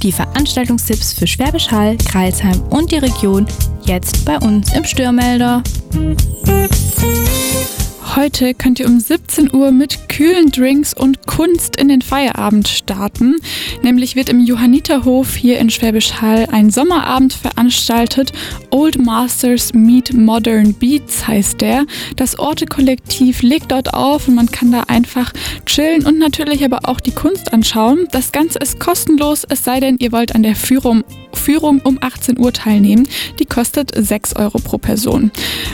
Die Veranstaltungstipps für Schwäbisch Hall, Crailsheim und die Region jetzt bei uns im Störmelder. Heute könnt ihr um 17 Uhr mit kühlen Drinks und Kunst in den Feierabend starten. Nämlich wird im Johanniterhof hier in Schwäbisch Hall ein Sommerabend veranstaltet. Old Masters Meet Modern Beats heißt der. Das Orte-Kollektiv legt dort auf und man kann da einfach chillen und natürlich aber auch die Kunst anschauen. Das Ganze ist kostenlos, es sei denn, ihr wollt an der Führung um 18 Uhr teilnehmen. Die kostet 6 Euro pro Person.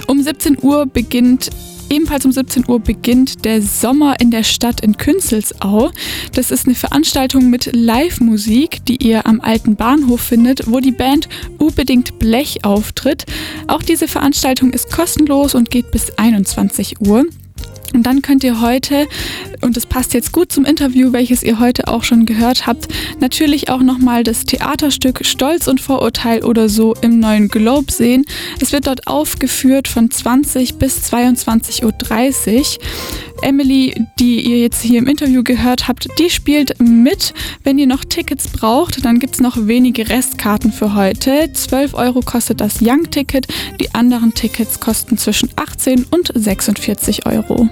Ebenfalls um 17 Uhr beginnt der Sommer in der Stadt in Künzelsau. Das ist eine Veranstaltung mit Live-Musik, die ihr am alten Bahnhof findet, wo die Band Unbedingt Blech auftritt. Auch diese Veranstaltung ist kostenlos und geht bis 21 Uhr. Und dann könnt ihr heute, und das passt jetzt gut zum Interview, welches ihr heute auch schon gehört habt, natürlich auch nochmal das Theaterstück Stolz und Vorurteil oder so im Neuen Globe sehen. Es wird dort aufgeführt von 20 bis 22.30 Uhr. Emily, die ihr jetzt hier im Interview gehört habt, die spielt mit. Wenn ihr noch Tickets braucht, dann gibt es noch wenige Restkarten für heute. 12 Euro kostet das Young-Ticket. Die anderen Tickets kosten zwischen 18 und 46 Euro.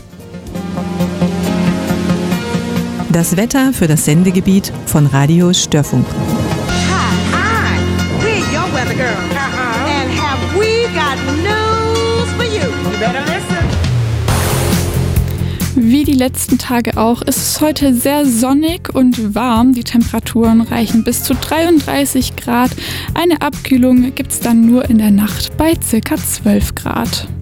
Das Wetter für das Sendegebiet von Radio Störfunk. Hi, we're your weather girl. And have we got news for you? You better listen. Wie die letzten Tage auch, ist es heute sehr sonnig und warm. Die Temperaturen reichen bis zu 33 Grad. Eine Abkühlung gibt es dann nur in der Nacht bei ca. 12 Grad.